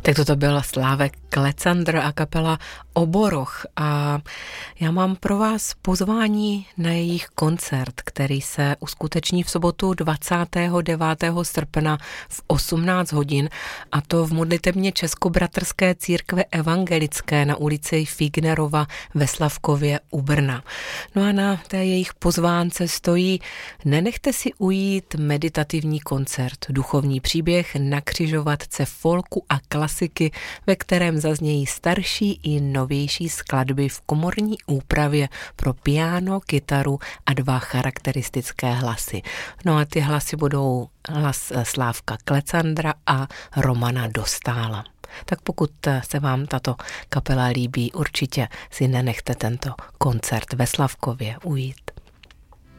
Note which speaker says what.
Speaker 1: Tak toto byl Slávek Klecandr a kapela Oboroch a já mám pro vás pozvání na jejich koncert, který se uskuteční v sobotu 29. srpna v 18 hodin a to v modlitebně Českobratrské církve evangelické na ulici Fignerova ve Slavkově u Brna. No a na té jejich pozvánce stojí Nenechte si ujít meditativní koncert, duchovní příběh na křižovatce folku a klasiky, ve kterém zaznějí starší i novější skladby v komorní úpravě pro piano, kytaru a 2 charakteristické hlasy. No a ty hlasy budou hlas Slávka Klecandra a Romana Dostála. Tak pokud se vám tato kapela líbí, určitě si nenechte tento koncert ve Slavkově ujít.